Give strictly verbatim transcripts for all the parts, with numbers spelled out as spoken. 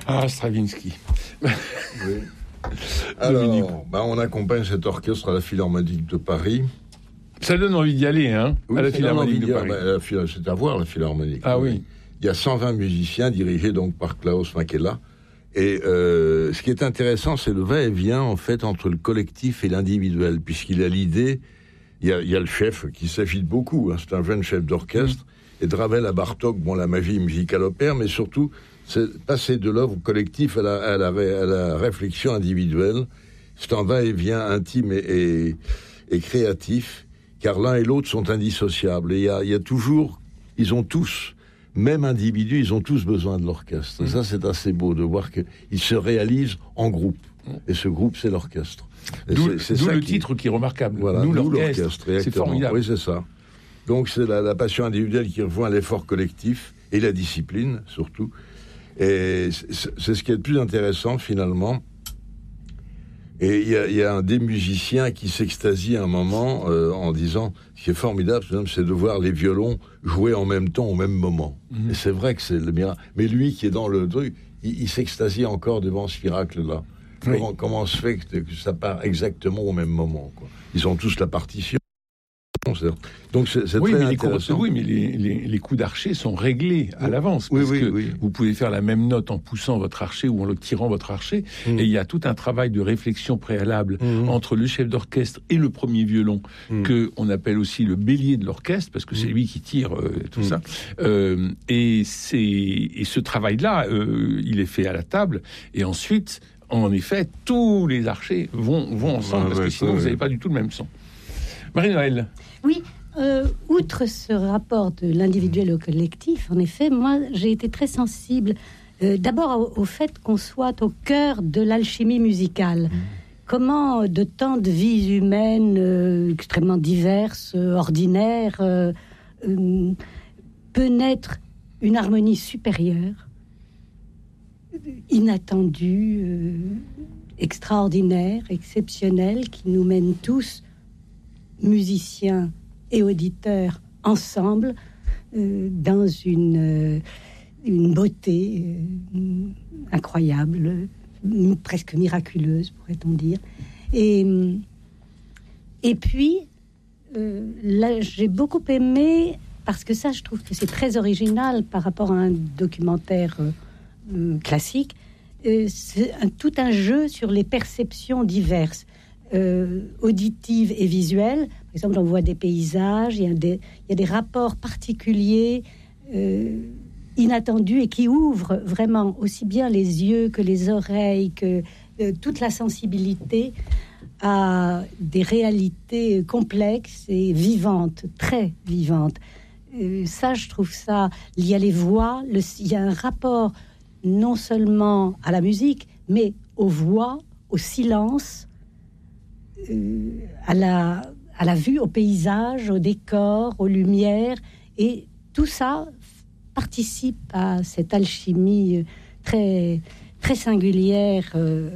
Ah, Stravinsky. Oui. Alors, bah, on accompagne cet orchestre à la Philharmonique de Paris. Ça donne envie d'y aller, hein, oui, à la Philharmonique de Paris. Bah, c'est à voir, la Philharmonique. Ah oui. oui. Il y a cent vingt musiciens dirigés donc par Klaus Makela. Et euh, ce qui est intéressant, c'est le va-et-vient en fait entre le collectif et l'individuel, puisqu'il a l'idée. Il y a, il y a le chef qui s'agite beaucoup. Hein, c'est un jeune chef d'orchestre. Mmh. Et de Ravel à Bartók, bon, la magie musicale opère, mais surtout, c'est passer de l'œuvre collective à la, à la, à la réflexion individuelle. C'est un va-et-vient intime et, et, et créatif, car l'un et l'autre sont indissociables. Et il y a, il y a toujours, ils ont tous, même individus, ils ont tous besoin de l'orchestre. Mmh. Et ça, c'est assez beau de voir qu'ils se réalisent en groupe. Mmh. Et ce groupe, c'est l'orchestre. Et d'où c'est, c'est d'où ça le qui... titre qui est remarquable. Voilà, nous, nous l'orchestre. l'orchestre c'est formidable. Oui, c'est ça. Donc, c'est la, la passion individuelle qui rejoint l'effort collectif et la discipline, surtout. Et c'est, c'est ce qui est le plus intéressant, finalement. Et il y, y a un des musiciens qui s'extasie à un moment euh, en disant, ce qui est formidable, c'est de voir les violons jouer en même temps, au même moment. Mmh. Et c'est vrai que c'est le miracle. Mais lui qui est dans le truc, il, il s'extasie encore devant ce miracle-là. Oui. Comment, comment se fait que, que ça part exactement au même moment, quoi. Ils ont tous la partition. Donc c'est, c'est oui, très mais intéressant. Les, oui, mais les, les, les coups d'archet sont réglés à l'avance. Oui, parce oui, que oui. vous pouvez faire la même note en poussant votre archet ou en le tirant votre archet. Mmh. Et il y a tout un travail de réflexion préalable mmh. entre le chef d'orchestre et le premier violon, mmh. qu'on appelle aussi le bélier de l'orchestre, parce que c'est lui qui tire euh, tout mmh. ça. Euh, et, c'est, et ce travail-là, euh, il est fait à la table. Et ensuite, en effet, tous les archers vont, vont ensemble, ah, parce ouais, que sinon, ouais. vous n'avez pas du tout le même son. Marie-Noël. Oui. Euh, outre ce rapport de l'individuel au collectif, en effet, moi, j'ai été très sensible euh, d'abord au, au fait qu'on soit au cœur de l'alchimie musicale. Mmh. Comment de tant de vies humaines euh, extrêmement diverses, euh, ordinaires, euh, euh, peut naître une harmonie supérieure, inattendue, euh, extraordinaire, exceptionnelle, qui nous mène tous, musiciens et auditeurs ensemble euh, dans une, euh, une beauté euh, incroyable, euh, presque miraculeuse, pourrait-on dire. Et, et puis, euh, là, j'ai beaucoup aimé, parce que ça, je trouve que c'est très original par rapport à un documentaire euh, euh, classique, euh, c'est un, tout un jeu sur les perceptions diverses. Euh, auditives et visuelles. Par exemple, on voit des paysages, il y a des, il y a des rapports particuliers, euh, inattendus, et qui ouvrent vraiment aussi bien les yeux que les oreilles, que euh, toute la sensibilité à des réalités complexes et vivantes, très vivantes. Euh, ça, je trouve ça... Il y a les voix, le, il y a un rapport non seulement à la musique, mais aux voix, au silence, Euh, à la, à la vue, au paysage, au décor, aux lumières, et tout ça participe à cette alchimie très, très singulière. Euh,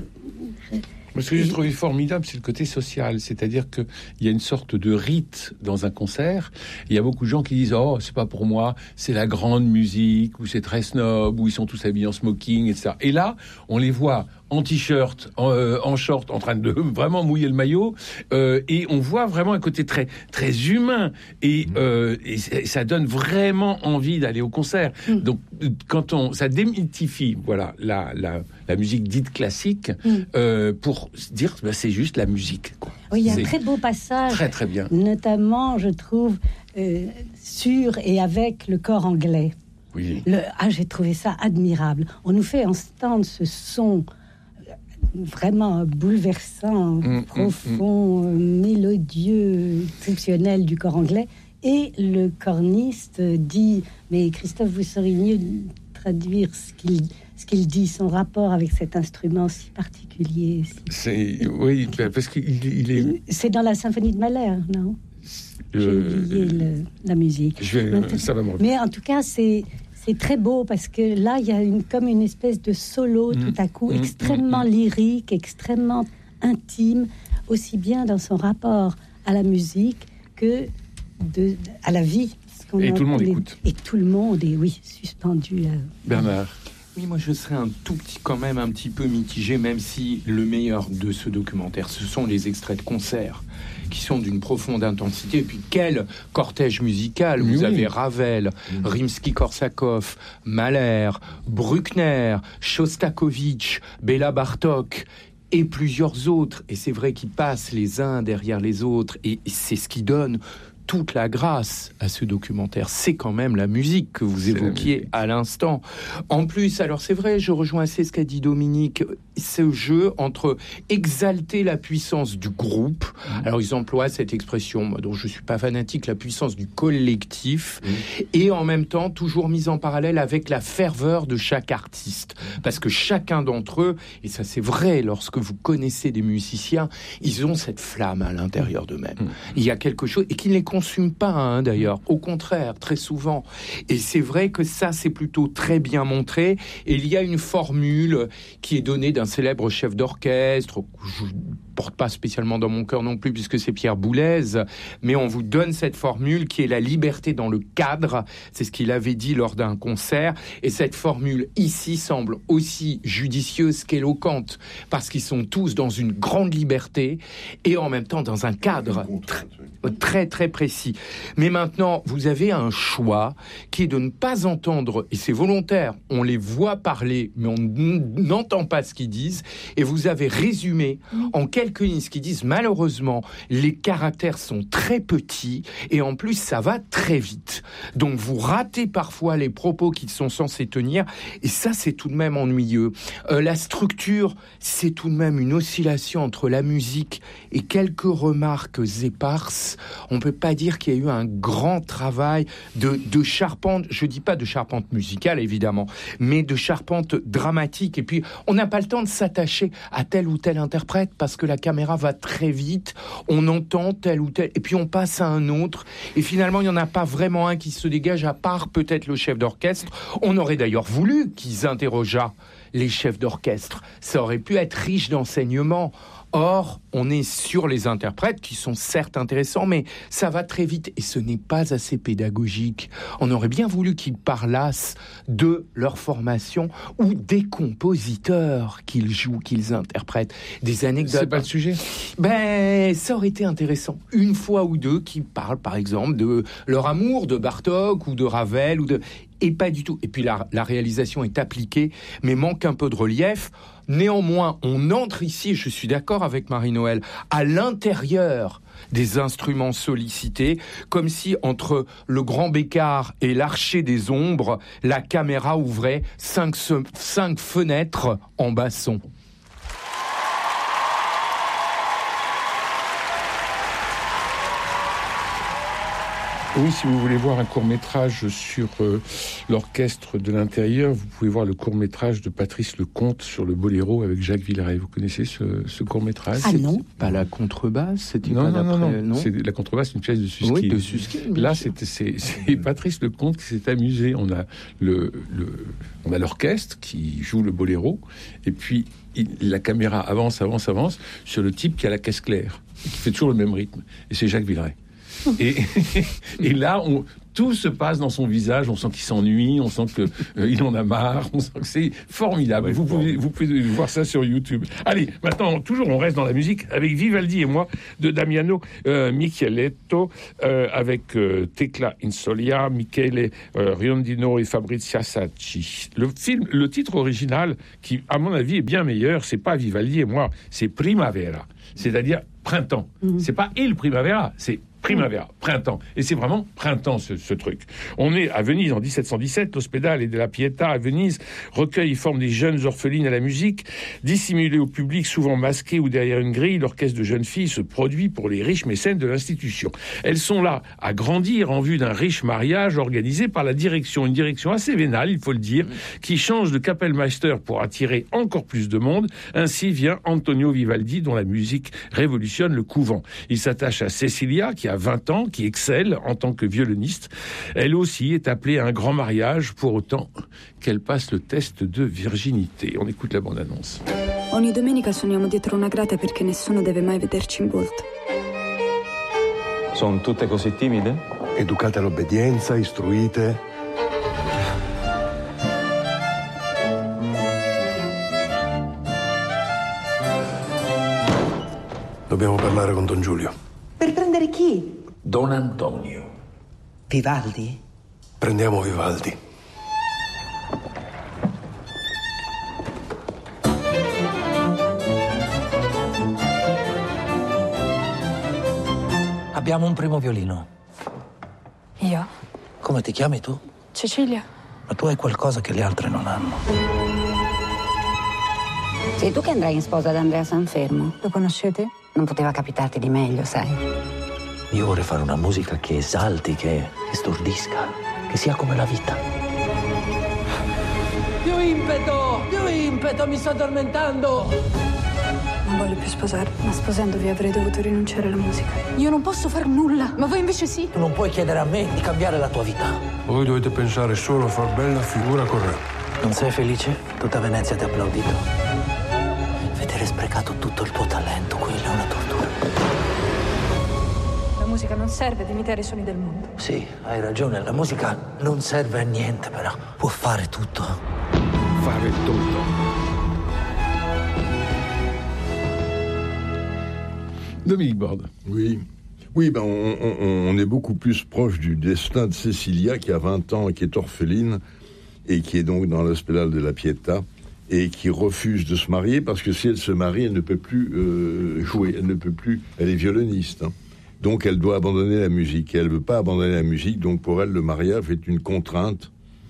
Ce que j'ai trouvé formidable, c'est le côté social, c'est-à-dire qu'il y a une sorte de rite dans un concert. Il y a beaucoup de gens qui disent « Oh, c'est pas pour moi, c'est la grande musique, ou c'est très snob, ou ils sont tous habillés en smoking, et cetera » Et là, on les voit en t-shirt, en, euh, en short, en train de vraiment mouiller le maillot, euh, et on voit vraiment un côté très très humain, et, euh, et, et ça donne vraiment envie d'aller au concert. Mm. Donc, quand on, ça démystifie, voilà, la, la, la musique dite classique, mm. euh, pour se dire, bah, c'est juste la musique, quoi. Oui, il y a c'est un très beau passage, très très bien, notamment, je trouve, euh, sur et avec le corps anglais. Oui. Le, ah, j'ai trouvé ça admirable. On nous fait entendre ce son vraiment bouleversant, mmh, profond, mmh, mmh. mélodieux, exceptionnel du corps anglais. Et le corniste dit, mais Christophe, vous sauriez mieux traduire ce qu'il, ce qu'il dit, son rapport avec cet instrument si particulier. Si... C'est, oui, parce qu'il il est... C'est dans la symphonie de Mahler, non ? J'ai euh... oublié le, la musique. Je vais, Maintenant, ça va me... Mais en tout cas, c'est... C'est très beau parce que là, il y a une, comme une espèce de solo mmh, tout à coup, mmh, extrêmement mmh, lyrique, extrêmement intime, aussi bien dans son rapport à la musique que de, à la vie. Et tout le monde les, écoute. Et tout le monde est, oui, suspendu. À... Bernard. Oui, moi je serais un tout petit, quand même un petit peu mitigé, même si le meilleur de ce documentaire, ce sont les extraits de concerts qui sont d'une profonde intensité. Et puis quel cortège musical! Vous oui. avez Ravel, mmh. Rimsky-Korsakov, Mahler, Bruckner, Shostakovich, Béla Bartók et plusieurs autres. Et c'est vrai qu'ils passent les uns derrière les autres. Et c'est ce qui donne toute la grâce à ce documentaire. C'est quand même la musique que vous c'est évoquiez à l'instant. En plus, alors c'est vrai, je rejoins assez ce qu'a dit Dominique, ce jeu entre exalter la puissance du groupe, mmh. alors ils emploient cette expression, moi, dont je ne suis pas fanatique, la puissance du collectif, mmh. et en même temps, toujours mise en parallèle avec la ferveur de chaque artiste. Parce que chacun d'entre eux, et ça c'est vrai, lorsque vous connaissez des musiciens, ils ont cette flamme à l'intérieur d'eux-mêmes. Mmh. Il y a quelque chose, et qui ne les consume pas, hein, d'ailleurs. Au contraire, très souvent. Et c'est vrai que ça, c'est plutôt très bien montré. Et il y a une formule qui est donnée d'un célèbre chef d'orchestre, que je ne porte pas spécialement dans mon cœur non plus, puisque c'est Pierre Boulez, mais on vous donne cette formule qui est la liberté dans le cadre. C'est ce qu'il avait dit lors d'un concert. Et cette formule, ici, semble aussi judicieuse qu'éloquente, parce qu'ils sont tous dans une grande liberté et en même temps dans un cadre très, très, très précis. Mais maintenant, vous avez un choix qui est de ne pas entendre, et c'est volontaire, on les voit parler, mais on n'entend pas ce qu'ils disent, et vous avez résumé en quelques lignes ce qu'ils disent. Malheureusement, les caractères sont très petits, et en plus, ça va très vite. Donc, vous ratez parfois les propos qu'ils sont censés tenir, et ça, c'est tout de même ennuyeux. Euh, la structure, c'est tout de même une oscillation entre la musique et quelques remarques éparses. On peut pas dire qu'il y a eu un grand travail de, de charpente, je dis pas de charpente musicale évidemment, mais de charpente dramatique. Et puis on n'a pas le temps de s'attacher à tel ou tel interprète parce que la caméra va très vite, on entend tel ou tel, et puis on passe à un autre, et finalement il n'y en a pas vraiment un qui se dégage, à part peut-être le chef d'orchestre. On aurait d'ailleurs voulu qu'ils interrogeaient les chefs d'orchestre, ça aurait pu être riche d'enseignements. Or, on est sur les interprètes qui sont certes intéressants, mais ça va très vite et ce n'est pas assez pédagogique. On aurait bien voulu qu'ils parlassent de leur formation ou des compositeurs qu'ils jouent, qu'ils interprètent. Des anecdotes. C'est pas le sujet. Ben, ça aurait été intéressant. Une fois ou deux qui parlent, par exemple, de leur amour de Bartók ou de Ravel ou de... Et pas du tout. Et puis la, la réalisation est appliquée, mais manque un peu de relief. Néanmoins, on entre ici, je suis d'accord avec Marie-Noëlle, à l'intérieur des instruments sollicités, comme si entre le Grand Bécard et l'Archer des Ombres, la caméra ouvrait cinq, cinq fenêtres en basson. Oui, si vous voulez voir un court-métrage sur euh, l'orchestre de l'intérieur, vous pouvez voir le court-métrage de Patrice Lecomte sur le boléro avec Jacques Villeray. Vous connaissez ce, ce court-métrage? Ah non, pas la contrebasse, c'était non, pas non, non, non, non. C'est, la contrebasse, c'est une pièce de Susskind. Oui, de Susskind. Là, c'est, c'est, c'est Patrice Lecomte qui s'est amusé. On a le, le, on a l'orchestre qui joue le boléro, et puis il, la caméra avance, avance, avance sur le type qui a la caisse claire, qui fait toujours le même rythme, et c'est Jacques Villeray. Et, et là, on, tout se passe dans son visage. On sent qu'il s'ennuie, on sent qu'il euh, en a marre. On sent que c'est formidable. Ouais, vous, pouvez, vous pouvez voir ça sur YouTube. Allez, maintenant, toujours, on reste dans la musique avec Vivaldi et moi de Damiano euh, Micheletto, euh, avec euh, Tecla Insolia, Michele euh, Riondino et Fabrizia Sacchi. Le film, le titre original, qui, à mon avis, est bien meilleur, c'est pas Vivaldi et moi, c'est Primavera, c'est-à-dire printemps. Mmh. C'est pas Il Primavera, c'est Primavera, printemps. Et c'est vraiment printemps, ce, ce truc. On est à Venise en dix-sept cent dix-sept, l'Ospedale della Pietà à Venise recueille et forme des jeunes orphelines à la musique. Dissimulées au public, souvent masquées ou derrière une grille, l'orchestre de jeunes filles se produit pour les riches mécènes de l'institution. Elles sont là à grandir en vue d'un riche mariage organisé par la direction. Une direction assez vénale, il faut le dire, qui change de Kapellmeister pour attirer encore plus de monde. Ainsi vient Antonio Vivaldi, dont la musique révolutionne le couvent. Il s'attache à Cecilia, qui a vingt ans, qui excelle en tant que violoniste. Elle aussi est appelée à un grand mariage, pour autant qu'elle passe le test de virginité. On écoute la bande-annonce. Ogni domenica suoniamo dietro una grata perché nessuno deve mai vederci in volto. Sono tutte così timide? Educate all'obbedienza, istruite. Dobbiamo parlare con Don Giulio. Per prendere chi? Don Antonio. Vivaldi? Prendiamo Vivaldi. Abbiamo un primo violino. Io? Come ti chiami tu? Cecilia. Ma tu hai qualcosa che le altre non hanno. Sei tu che andrai in sposa ad Andrea Sanfermo? Lo conoscete? Non poteva capitarti di meglio, sai. Io vorrei fare una musica che esalti, che, che stordisca, che sia come la vita. Più impeto! Più impeto! Mi sto addormentando! Non voglio più sposarmi, ma sposandovi avrei dovuto rinunciare alla musica. Io non posso far nulla, ma voi invece sì. Tu non puoi chiedere a me di cambiare la tua vita. Voi dovete pensare solo a far bella figura corretta. Non sei felice? Tutta Venezia ti ha applaudito. Vedere sprecato tutto il tuo talento, quella è una tortura. La musica non serve ad imitare i suoni del mondo. Sì, hai ragione, la musica non serve a niente, però può fare tutto. Fare tutto. Dominique Borde. Oui. Oui, ben on, on, on est beaucoup plus proche du destin de Cecilia, qui a vingt ans et qui est orpheline, et qui est donc dans l'Ospedale de la Pietà, et qui refuse de se marier, parce que si elle se marie, elle ne peut plus euh, jouer, elle ne peut plus, elle est violoniste, hein. Donc elle doit abandonner la musique, et elle ne veut pas abandonner la musique, donc pour elle, le mariage est une contrainte,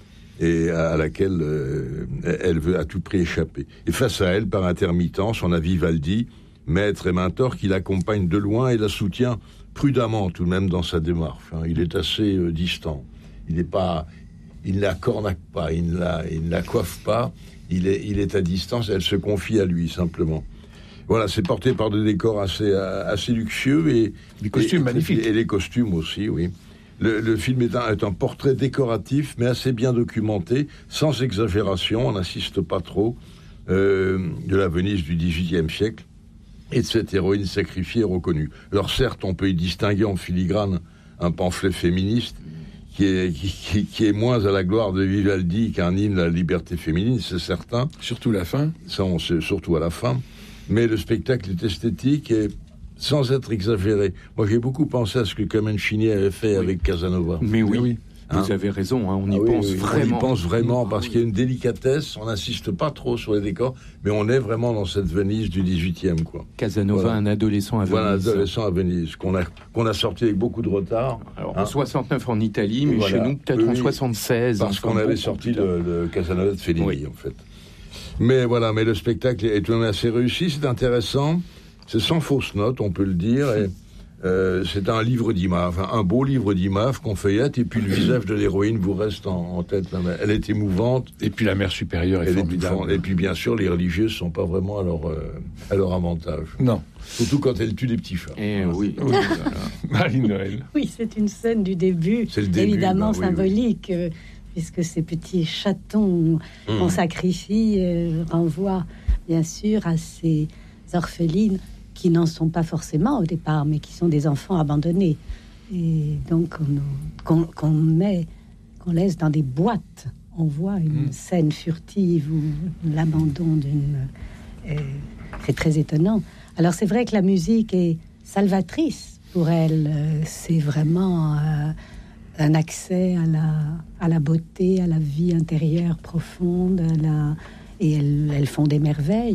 et à laquelle euh, elle veut à tout prix échapper. Et face à elle, par intermittence, on a Vivaldi, maître et mentor, qui l'accompagne de loin et la soutient prudemment tout de même dans sa démarche. Hein. Il est assez euh, distant. Il n'est pas, il ne la cornaque pas, il ne la, il ne la coiffe pas. Il est, il est à distance. Elle se confie à lui simplement. Voilà, c'est porté par des décors assez, assez luxueux et des costumes et, magnifiques. Et les costumes aussi, oui. Le, le film est un, est un portrait décoratif, mais assez bien documenté, sans exagération. On n'insiste pas trop euh, de la Venise du dix-huitième siècle. Et de cette héroïne sacrifiée et reconnue. Alors certes, on peut y distinguer en filigrane un pamphlet féministe qui est, qui, qui, qui est moins à la gloire de Vivaldi qu'un hymne à la liberté féminine, c'est certain. Surtout la fin. Ça, on sait, surtout à la fin. Mais le spectacle est esthétique et sans être exagéré. Moi, j'ai beaucoup pensé à ce que Comencini avait fait oui. avec Casanova. Mais oui, oui. Hein? Vous avez raison, hein, on y ah oui, pense oui, vraiment. On y pense vraiment parce qu'il y a une délicatesse, on n'insiste pas trop sur les décors, mais on est vraiment dans cette Venise du dix-huitième, quoi. Casanova, voilà. Un adolescent à Venise. Voilà, un adolescent à Venise, qu'on a, qu'on a sorti avec beaucoup de retard. Alors, hein. en soixante-neuf en Italie, mais voilà. Chez nous, peut-être oui, en soixante-seize. Parce qu'on avait sorti le, le Casanova de Fellini, oui. en fait. Mais voilà, mais le spectacle est tout de même assez réussi, c'est intéressant, c'est sans fausse note, on peut le dire, et... Euh, c'est un livre d'images, un beau livre d'images qu'on feuillette, et puis le visage de l'héroïne vous reste en, en tête. Elle est émouvante. Et puis la mère supérieure est formidable. Et puis bien sûr, les religieuses ne sont pas vraiment à leur, euh, à leur avantage. Non. Surtout quand elles tuent des petits chats. Eh oui. oui. Marie-Noël. Oui, c'est une scène du début, c'est le début évidemment bah, oui, symbolique, oui. Euh, puisque ces petits chatons mmh. qu'on sacrifie euh, renvoient bien sûr à ces orphelines qui n'en sont pas forcément au départ, mais qui sont des enfants abandonnés. Et donc, qu'on, qu'on met, qu'on laisse dans des boîtes. On voit une mmh. scène furtive ou l'abandon d'une... Euh, c'est très étonnant. Alors, c'est vrai que la musique est salvatrice pour elle. C'est vraiment euh, un accès à la, à la beauté, à la vie intérieure profonde, à la... et elles, elles font des merveilles.